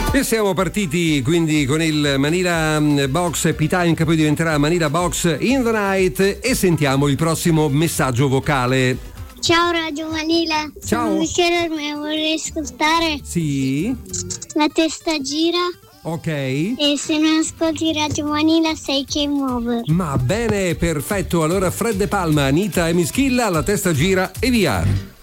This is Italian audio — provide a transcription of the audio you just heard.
E siamo partiti quindi con il Manila Box P-Time, che poi diventerà Manila Box in the Night, e sentiamo il prossimo messaggio vocale. Ciao Radio Manila, Ciao. sono Michele, mi vorrei ascoltare Sì, La testa gira ok. e se non ascolti Radio Manila sei game over. Ma bene, perfetto. Allora Fred De Palma, Anita e Mischilla, La testa gira e via.